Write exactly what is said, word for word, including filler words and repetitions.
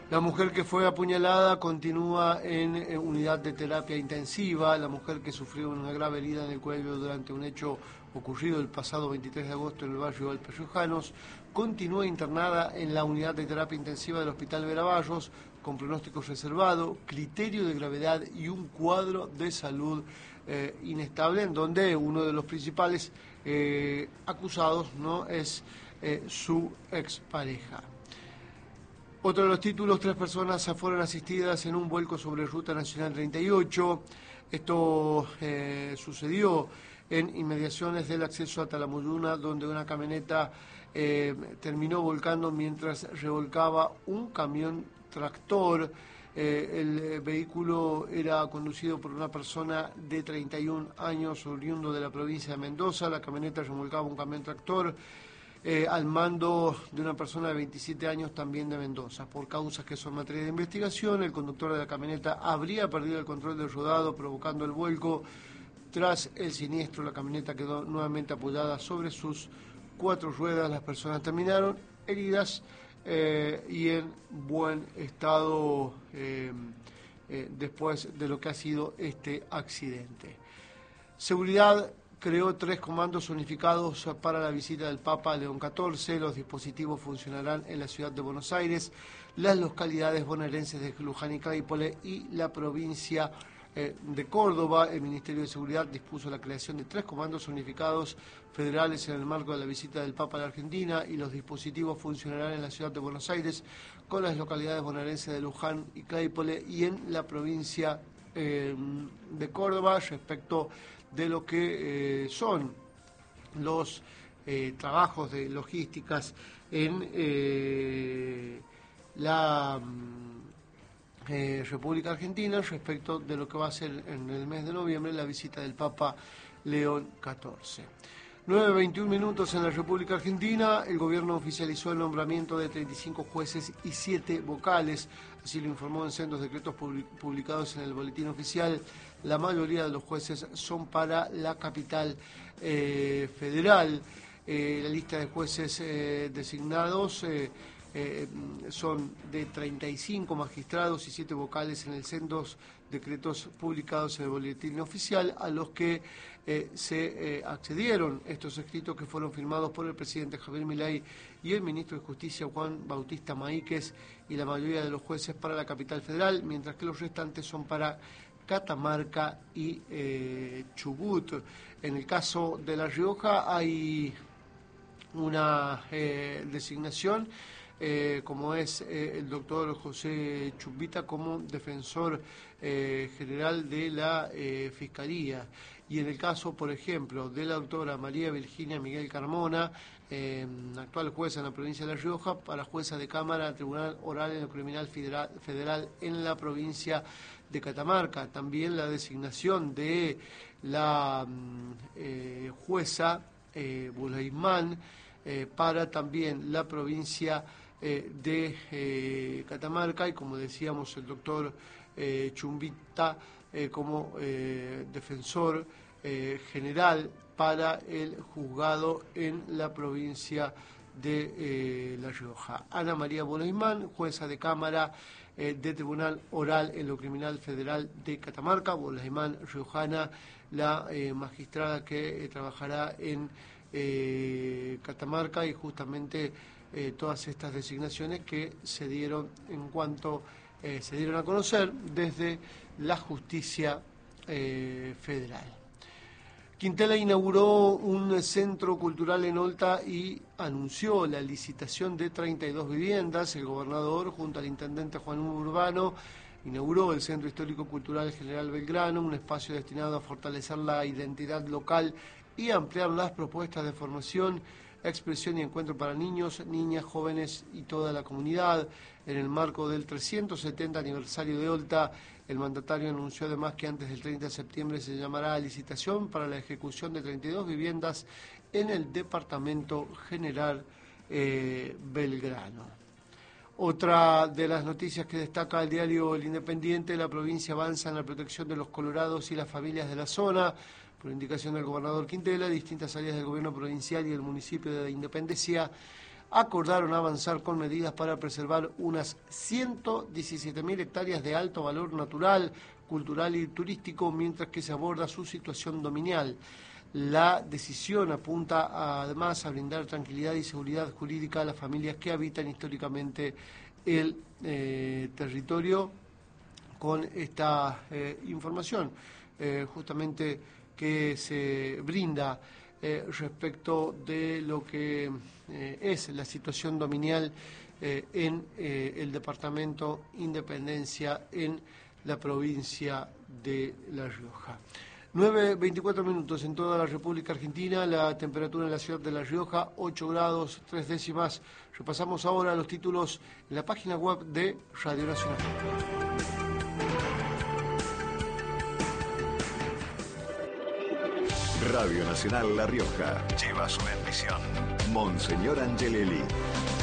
La mujer que fue apuñalada continúa en eh, unidad de terapia intensiva. La mujer que sufrió una grave herida en el cuello durante un hecho ocurrido el pasado veintitrés de agosto en el barrio Valpellujanos continúa internada en la unidad de terapia intensiva del Hospital Veraballos con pronóstico reservado, criterio de gravedad y un cuadro de salud eh, inestable, en donde uno de los principales eh, acusados no es eh, su expareja. Otro de los títulos, tres personas fueron asistidas en un vuelco sobre Ruta Nacional treinta y ocho. Esto eh, sucedió en inmediaciones del acceso a Talamuyuna, donde una camioneta eh, terminó volcando mientras revolcaba un camión tractor. Eh, el vehículo era conducido por una persona de treinta y un años, oriundo de la provincia de Mendoza. La camioneta remolcaba un camión tractor eh, al mando de una persona de veintisiete años, también de Mendoza. Por causas que son materia de investigación, el conductor de la camioneta habría perdido el control del rodado, provocando el vuelco. Tras el siniestro, la camioneta quedó nuevamente apoyada sobre sus cuatro ruedas. Las personas terminaron heridas eh, y en buen estado eh, eh, después de lo que ha sido este accidente. Seguridad creó tres comandos unificados para la visita del Papa León catorce. Los dispositivos funcionarán en la ciudad de Buenos Aires, las localidades bonaerenses de Luján y Claypole y la provincia eh, de Córdoba. El Ministerio de Seguridad dispuso la creación de tres comandos unificados federales en el marco de la visita del Papa a la Argentina, y los dispositivos funcionarán en la ciudad de Buenos Aires con las localidades bonaerenses de Luján y Claypole y en la provincia eh, de Córdoba. Respecto de lo que eh, son los eh, trabajos de logísticas en eh, la eh, República Argentina, respecto de lo que va a ser en el mes de noviembre la visita del Papa León catorce. nueve veintiún minutos en la República Argentina. El gobierno oficializó el nombramiento de treinta y cinco jueces y siete vocales. Así lo informó en sendos decretos publicados en el boletín oficial. La mayoría de los jueces son para la capital eh, federal. Eh, la lista de jueces eh, designados eh, eh, son de treinta y cinco magistrados y siete vocales en el sendos decretos publicados en el boletín oficial, a los que eh, se eh, accedieron estos escritos, que fueron firmados por el presidente Javier Milei y el ministro de Justicia Juan Bautista Maíquez, y la mayoría de los jueces para la capital federal, mientras que los restantes son para Catamarca y eh, Chubut. En el caso de La Rioja hay una eh, designación, eh, como es eh, el doctor José Chumbita como defensor eh, general de la eh, Fiscalía. Y en el caso, por ejemplo, de la doctora María Virginia Miguel Carmona, eh, actual jueza en la provincia de La Rioja, para jueza de Cámara, Tribunal Oral en lo Criminal Federal, federal en la provincia de Catamarca. También la designación de la eh, jueza eh, Buleimán eh, para también la provincia eh, de eh, Catamarca, y como decíamos, el doctor eh, Chumbita eh, como eh, defensor eh, general para el juzgado en la provincia de eh, La Rioja. Ana María Buleimán, jueza de Cámara eh, de Tribunal Oral en lo Criminal Federal de Catamarca. Buleimán riojana, la eh, magistrada que eh, trabajará en eh, Catamarca, y justamente eh, todas estas designaciones que se dieron en cuanto eh, se dieron a conocer desde la justicia eh, federal. Quintela inauguró un centro cultural en Olta y anunció la licitación de treinta y dos viviendas. El gobernador, junto al intendente Juan Urbano, inauguró el Centro Histórico Cultural General Belgrano, un espacio destinado a fortalecer la identidad local y ampliar las propuestas de formación, expresión y encuentro para niños, niñas, jóvenes y toda la comunidad. En el marco del trescientos setenta aniversario de Olta, el mandatario anunció además que antes del treinta de septiembre se llamará a licitación para la ejecución de treinta y dos viviendas en el Departamento General eh, Belgrano. Otra de las noticias que destaca el diario El Independiente: la provincia avanza en la protección de los colorados y las familias de la zona. Por indicación del gobernador Quintela, distintas áreas del gobierno provincial y el municipio de Independencia acordaron avanzar con medidas para preservar unas ciento diecisiete mil hectáreas de alto valor natural, cultural y turístico, mientras que se aborda su situación dominial. La decisión apunta además a brindar tranquilidad y seguridad jurídica a las familias que habitan históricamente el eh, territorio. Con esta eh, información eh, justamente que se brinda eh, respecto de lo que eh, es la situación dominial eh, en eh, el departamento Independencia en la provincia de La Rioja. nueve veinticuatro minutos en toda la República Argentina, la temperatura en la ciudad de La Rioja, ocho grados, tres décimas. Repasamos ahora los títulos en la página web de Radio Nacional. Radio Nacional La Rioja lleva su bendición. Monseñor Angelelli.